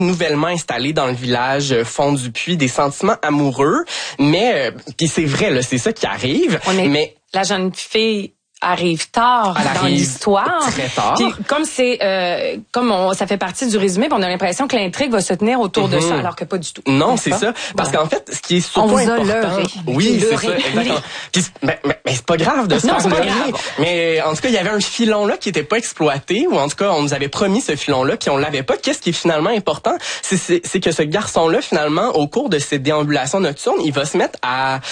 nouvellement installés dans le village Fond du Puy, des sentiments amoureux, mais puis c'est vrai là, c'est ça qui arrive. Mais la jeune fille arrive tard dans l'histoire. Très tard. Puis comme ça fait partie du résumé, on a l'impression que l'intrigue va se tenir autour de ça, alors que pas du tout. Non, c'est ça. Parce qu'en fait, ce qui est surtout important. Oui, c'est ça, exactement. Puis, mais c'est pas grave de se faire leurrer. Mais en tout cas, il y avait un filon là qui était pas exploité, ou en tout cas, on nous avait promis ce filon là, puis on l'avait pas. Qu'est-ce qui est finalement important, c'est que ce garçon là, finalement, au cours de ses déambulations nocturnes, il va se mettre à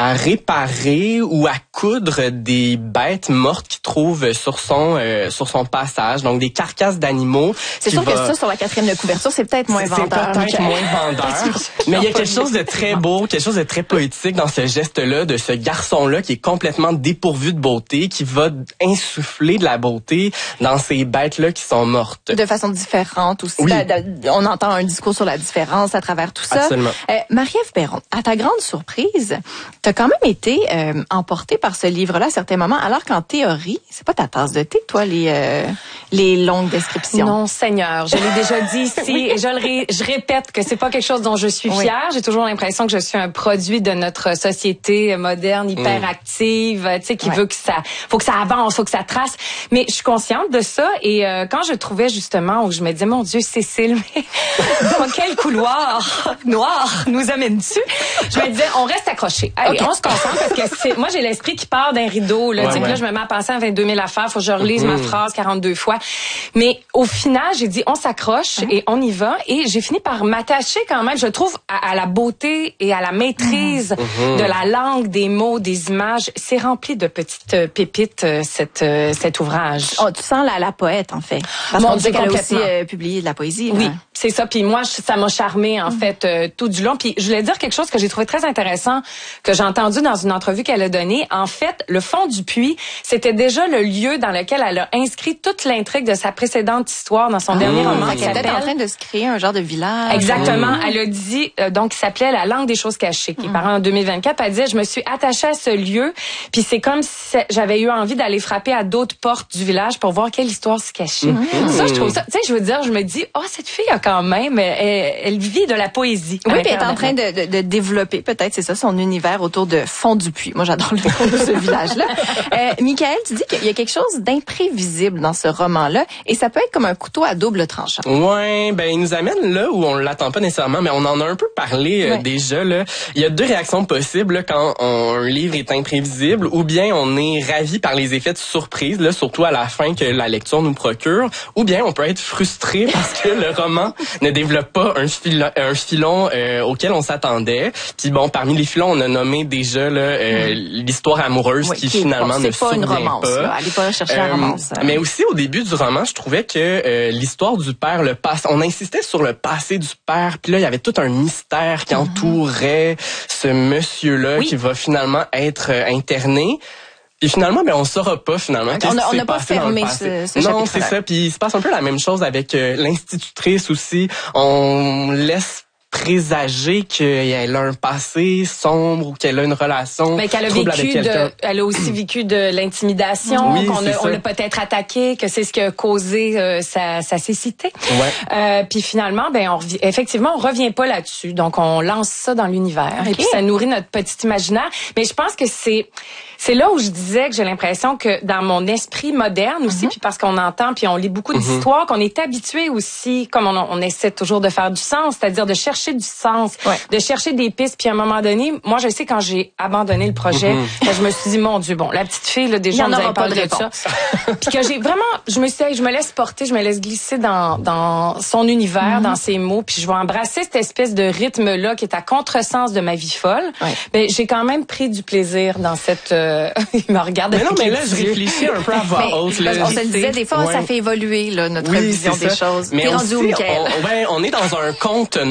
réparer ou à coudre des bêtes mortes qu'il trouve sur son passage, donc des carcasses d'animaux. C'est sûr que ça, sur la 4e de couverture, c'est peut-être moins vendeur. C'est peut-être moins vendeur. Mais il y a quelque chose de très beau, quelque chose de très poétique dans ce geste-là, de ce garçon-là qui est complètement dépourvu de beauté, qui va insuffler de la beauté dans ces bêtes-là qui sont mortes. De façon différente aussi. Oui. On entend un discours sur la différence à travers tout ça. Absolument. Marie-Ève Perron, à ta grande surprise, t'as quand même été emportée par ce livre-là à certains moments, alors qu'en théorie, c'est pas ta tasse de thé, toi, les longues descriptions. Non, Seigneur, je l'ai déjà dit ici et je répète que c'est pas quelque chose dont je suis fière. J'ai toujours l'impression que je suis un produit de notre société moderne, hyper active, tu sais, qui veut que faut que ça avance, faut que ça trace. Mais je suis consciente de ça et quand je trouvais justement où je me disais, mon Dieu, Cécile, mais dans quel couloir noir nous amènes-tu? Je me disais, on reste accroché. Allez, on se concentre parce que moi j'ai l'esprit qui part d'un rideau, là, tu sais, là je me mets à penser à 22 000 affaires, faut que je relise ma phrase 42 fois. Mais au final, j'ai dit on s'accroche et on y va et j'ai fini par m'attacher quand même, je trouve, à la beauté et à la maîtrise de la langue, des mots, des images. C'est rempli de petites pépites cet ouvrage. Oh, tu sens la poète en fait. Parce qu'on dit qu'elle a aussi publié de la poésie. Oui, c'est ça. Puis moi, ça m'a charmé en fait tout du long. Puis je voulais dire quelque chose que j'ai trouvé très intéressant, que j'ai entendu dans une entrevue qu'elle a donnée. En fait, le Fond du Puy, c'était déjà le lieu dans lequel elle a inscrit toute l'intrigue de sa précédente histoire dans son dernier roman. Elle était en train de se créer un genre de village. Exactement. Elle a dit, donc, il s'appelait La langue des choses cachées, qui est paru en 2024. Elle disait, je me suis attachée à ce lieu, puis c'est comme si j'avais eu envie d'aller frapper à d'autres portes du village pour voir quelle histoire se cachait. Ça, je trouve ça, tu sais, je veux dire, je me dis, oh, cette fille a quand même, elle vit de la poésie. Oui, puis elle est en train de développer, peut-être, c'est ça, son univers autour de Fond du Puy. Moi, j'adore le nom de ce village-là. Michael, tu dis qu'il y a quelque chose d'imprévisible dans ce roman-là, et ça peut être comme un couteau à double tranchant. Ouais, ben il nous amène là où on l'attend pas nécessairement, mais on en a un peu parlé déjà là. Il y a deux réactions possibles là, quand un livre est imprévisible, ou bien on est ravi par les effets de surprise là, surtout à la fin que la lecture nous procure, ou bien on peut être frustré parce que le roman ne développe pas un filon auquel on s'attendait. Puis bon, parmi les filons, on a nommé déjà là l'histoire amoureuse qui finalement ne survient une romance, pas. Allez pas chercher la romance. Mais aussi au début du roman, je trouvais que l'histoire du père, le passé, on insistait sur le passé du père, puis là il y avait tout un mystère qui entourait ce monsieur-là qui va finalement être interné. Puis finalement, on saura pas finalement. On n'a pas fermé ce chapitre. Non, c'est ça. Puis il se passe un peu la même chose avec l'institutrice aussi. On laisse présager qu'elle a un passé sombre ou qu'elle a une relation trouble avec quelqu'un. Elle a aussi vécu de l'intimidation, on l'a peut-être attaqué, que c'est ce qui a causé sa cécité. Ouais. Puis finalement, effectivement, on revient pas là-dessus. Donc on lance ça dans l'univers et puis ça nourrit notre petit imaginaire. Mais je pense que c'est là où je disais que j'ai l'impression que dans mon esprit moderne aussi, puis parce qu'on entend puis on lit beaucoup d'histoires, qu'on est habitué aussi, comme on essaie toujours de faire du sens, c'est-à-dire de chercher du sens, de chercher des pistes. Puis à un moment donné, moi je sais quand j'ai abandonné le projet, je me suis dit mon Dieu, la petite fille là déjà on nous avait parlé de ça. Puis que j'ai vraiment, je me laisse porter, je me laisse glisser dans son univers, dans ses mots, puis je vais embrasser cette espèce de rythme là qui est à contresens de ma vie folle. Ben j'ai quand même pris du plaisir dans cette il me regarde. Mais non, mais là je réfléchis un peu à voix haute. On se le disait des fois ça fait évoluer là notre vision des choses. Mais aussi, on est dans un conte noir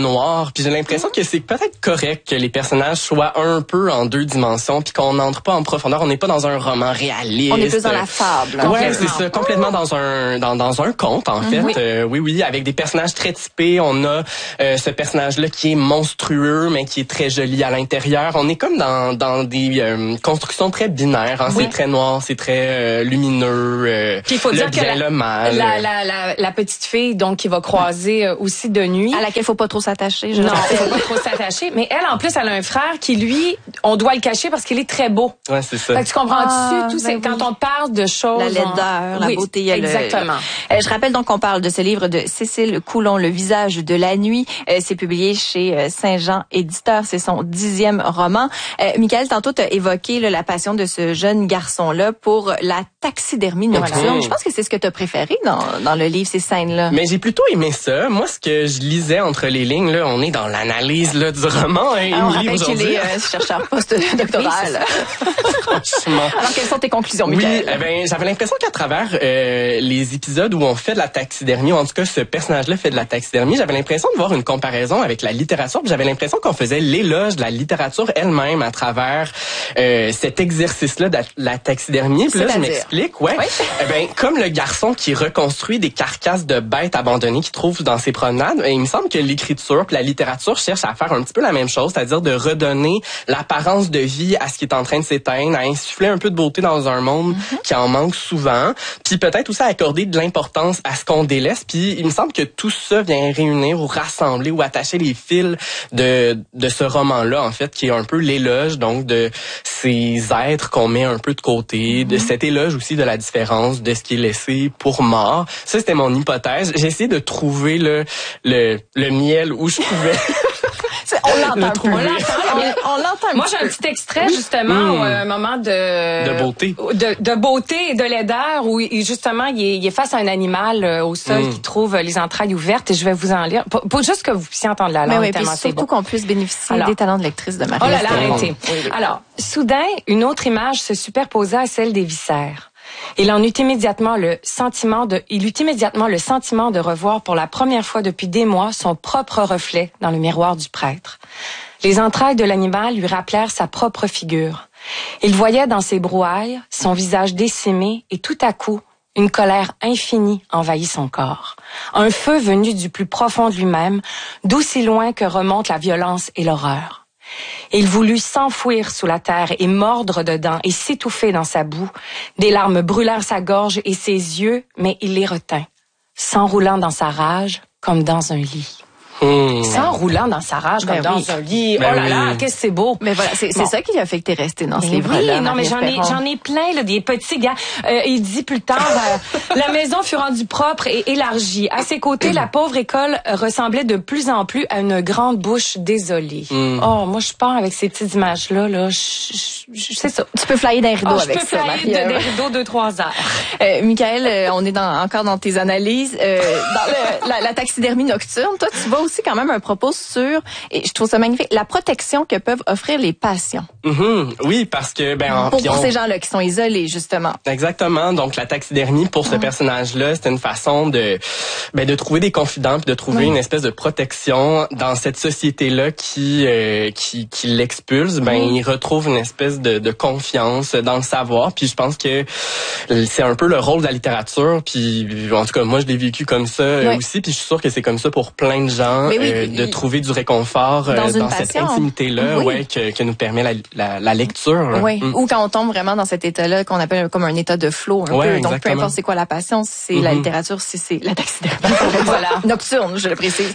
mort. Puis j'ai l'impression que c'est peut-être correct que les personnages soient un peu en 2 dimensions, puis qu'on n'entre pas en profondeur. On n'est pas dans un roman réaliste. On est plus dans la fable. Ouais, c'est ça, complètement dans un conte en fait. Oui, avec des personnages très typés. On a ce personnage-là qui est monstrueux, mais qui est très joli à l'intérieur. On est comme dans des constructions très binaires. Hein. C'est très noir, c'est très lumineux. Puis il faut dire que le mal. La petite fille donc qui va croiser aussi de nuit, à laquelle faut pas trop s'attacher. Non, faut pas trop s'attacher. Mais elle, en plus, elle a un frère qui lui, on doit le cacher parce qu'il est très beau. Ouais, c'est ça. Fait que tu comprends-tu tout c'est quand on parle de choses, la laideur, la beauté, exactement. Je rappelle donc qu'on parle de ce livre de Cécile Coulon, Le visage de la nuit. C'est publié chez Saint-Jean Éditeur. C'est son 10e roman. Michael, tantôt t'as évoqué la passion de ce jeune garçon-là pour la taxidermie nocturne. Je pense que c'est ce que t'as préféré dans le livre, ces scènes-là. Mais j'ai plutôt aimé ça. Moi, ce que je lisais entre les lignes, là, on est dans l'analyse là du roman. Hein, on rappelle qu'il est chercheur post-doctoral. Franchement. Alors, quelles sont tes conclusions, Michael? Oui, j'avais l'impression qu'à travers les épisodes où on fait de la taxidermie, ou en tout cas ce personnage-là fait de la taxidermie, j'avais l'impression de voir une comparaison avec la littérature. Puis j'avais l'impression qu'on faisait l'éloge de la littérature elle-même à travers cet exercice-là de la taxidermie. Puis là, je m'explique. Ouais. Oui? Comme le garçon qui reconstruit des carcasses de bêtes abandonnées qu'il trouve dans ses promenades, il me semble que l'écriture puis la littérature cherche à faire un petit peu la même chose, c'est-à-dire de redonner l'apparence de vie à ce qui est en train de s'éteindre, à insuffler un peu de beauté dans un monde qui en manque souvent, puis peut-être aussi à accorder de l'importance à ce qu'on délaisse. Puis il me semble que tout ça vient réunir ou rassembler ou attacher les fils de ce roman-là, en fait, qui est un peu l'éloge donc de ces êtres qu'on met un peu de côté, de cet éloge aussi de la différence, de ce qui est laissé pour mort. Ça, c'était mon hypothèse. J'ai essayé de trouver le miel où je pouvais. On l'entend. On l'entend. Moi, j'ai un petit extrait, justement, un moment de beauté. De beauté et de laideur où, justement, il est face à un animal au sol qui trouve les entrailles ouvertes et je vais vous en lire. Pour juste que vous puissiez entendre la langue. Mais oui, surtout qu'on puisse bénéficier des talents de lectrice de Marie. Oh là là, arrêtez. Oui. Alors, soudain, une autre image se superposa à celle des viscères. Il eut immédiatement le sentiment de revoir pour la première fois depuis des mois son propre reflet dans le miroir du prêtre. Les entrailles de l'animal lui rappelèrent sa propre figure. Il voyait dans ses brouhailles son visage décimé et tout à coup, une colère infinie envahit son corps. Un feu venu du plus profond de lui-même, d'aussi loin que remontent la violence et l'horreur. Il voulut s'enfouir sous la terre et mordre dedans et s'étouffer dans sa boue. Des larmes brûlèrent sa gorge et ses yeux, mais il les retint, s'enroulant dans sa rage comme dans un lit. S'enroulant dans sa rage comme dans un lit. Oh là là, qu'est-ce que c'est beau. Mais voilà, c'est ça qui a fait que t'es restée dans ce livre-là. Oui, non, mais j'en ai plein, là, des petits gars. Il dit plus tard, la maison fut rendue propre et élargie. À ses côtés, la pauvre école ressemblait de plus en plus à une grande bouche désolée. Oh, moi, je pars avec ces petites images-là, là. C'est ça. Tu peux flyer d'un rideau avec ça. Je peux flyer des rideaux 2-3 heures. Michael, on est encore dans tes analyses. Dans la taxidermie nocturne, toi, tu vois aussi quand même un propos sur, et je trouve ça magnifique, la protection que peuvent offrir les patients. Oui, parce que pour ces gens-là qui sont isolés, justement. Exactement. Donc la taxidermie pour ce personnage-là, c'était une façon de trouver des confidents, puis de trouver une espèce de protection dans cette société-là qui l'expulse. Il retrouve une espèce de confiance dans le savoir. Puis je pense que c'est un peu le rôle de la littérature. Puis en tout cas, moi je l'ai vécu comme ça aussi. Puis je suis sûr que c'est comme ça pour plein de gens. De trouver du réconfort dans cette intimité-là que nous permet la lecture. Oui, ou quand on tombe vraiment dans cet état-là qu'on appelle comme un état de flow un peu. Exactement. Donc, peu importe c'est quoi la passion, si c'est la littérature, si c'est la taxidermie. Voilà, nocturne, je le précise.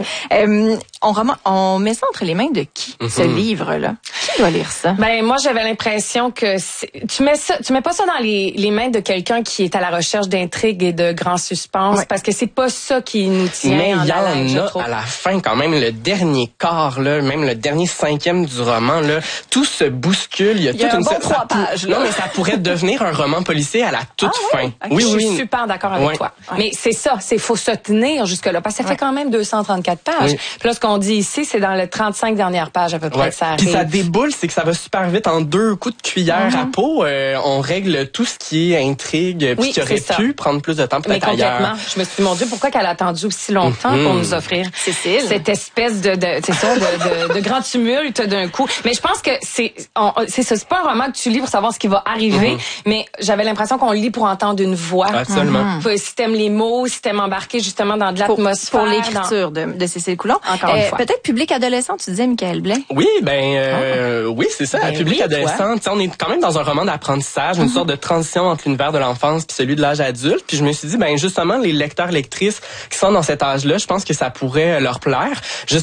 On met ça entre les mains de qui, ce livre-là? Qui doit lire ça? Moi, j'avais l'impression que tu mets pas ça dans les mains de quelqu'un qui est à la recherche d'intrigue et de grand suspense, parce que c'est pas ça qui nous tient en haleine, je trouve. À la fin, quand même, le dernier quart, là, même le dernier 5e du roman, là, tout se bouscule. Il y a toute une 3 pages. Non, mais ça pourrait devenir un roman policier à la toute fin. Okay. Oui, je suis super d'accord avec toi. Ouais. Mais c'est ça, faut se tenir jusque-là, parce que ça fait quand même 234 pages. Puis là, ce qu'on dit ici, c'est dans les 35 dernières pages à peu près que ça arrive. Puis ça déboule cool, c'est que ça va super vite en 2 coups de cuillère à peau. On règle tout ce qui est intrigue, puis qui aurait pu prendre plus de temps peut-être ailleurs. Complètement. Je me suis dit, mon Dieu, pourquoi qu'elle a attendu aussi longtemps pour nous offrir cette espèce de grand tumulte d'un coup. Mais je pense que c'est pas un roman que tu lis pour savoir ce qui va arriver, mais j'avais l'impression qu'on lit pour entendre une voix. Absolument. Si t'aimes les mots, si t'aimes embarquer justement dans de l'atmosphère. Pour l'écriture de Cécile Coulon. Encore une fois. Peut-être public adolescent, tu disais, Michael Blais. Oui, oui, c'est ça. Public adolescent, on est quand même dans un roman d'apprentissage, une sorte de transition entre l'univers de l'enfance puis celui de l'âge adulte. Puis je me suis dit, justement, les lecteurs, lectrices qui sont dans cet âge-là, je pense que ça pourrait leur plaire.